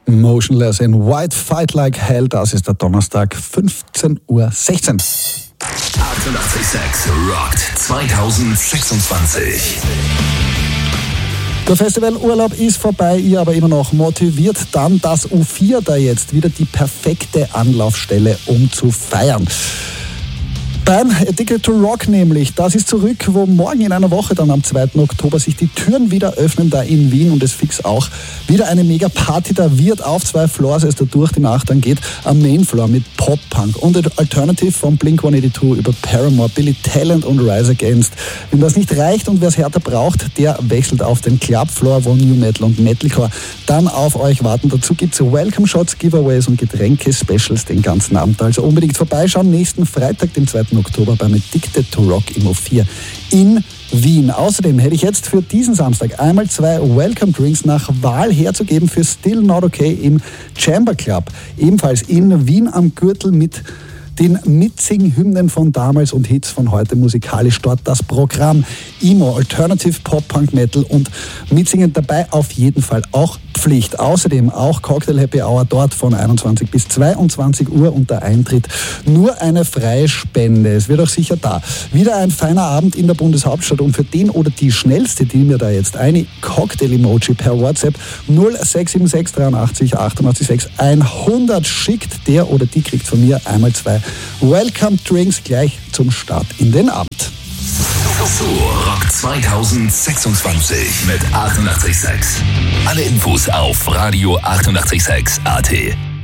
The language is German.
Motionless in White, Fight Like Hell. Das ist der Donnerstag, 15:16 Uhr. 886 rockt 2026. Der Festivalurlaub ist vorbei, ihr aber immer noch motiviert. Dann das U4 da jetzt wieder die perfekte Anlaufstelle, um zu feiern. Beim Addicted to Rock nämlich, das ist zurück, wo morgen in einer Woche dann am 2. Oktober sich die Türen wieder öffnen, da in Wien, und es fix auch wieder eine Mega-Party da wird, auf 2 Floors, es da durch die Nacht dann geht, am Mainfloor mit Pop-Punk und Alternative von Blink-182 über Paramore, Billy Talent und Rise Against. Wenn das nicht reicht und wer es härter braucht, der wechselt auf den Clubfloor, wo New Metal und Metalcore dann auf euch warten. Dazu gibt's Welcome Shots, Giveaways und Getränke-Specials den ganzen Abend. Also unbedingt vorbeischauen, nächsten Freitag, den 2. Oktober beim Addicted to Rock im O4 in Wien. Außerdem hätte ich jetzt für diesen Samstag einmal 2 Welcome Drinks nach Wahl herzugeben für Still Not Okay im Chamber Club. Ebenfalls in Wien am Gürtel mit den Mitsing-Hymnen von damals und Hits von heute, musikalisch dort das Programm Emo, Alternative, Pop, Punk, Metal und Mitsingen dabei auf jeden Fall auch Pflicht. Außerdem auch Cocktail Happy Hour dort von 21 bis 22 Uhr und der Eintritt nur eine freie Spende. Es wird auch sicher da. Wieder ein feiner Abend in der Bundeshauptstadt und für den oder die Schnellste, die mir da jetzt eine Cocktail-Emoji per WhatsApp 0676 83 88 6 100 schickt, der oder die kriegt von mir einmal 2 Welcome Drinks gleich zum Start in den Abend. So rockt 2026 mit 886. Alle Infos auf radio886.at.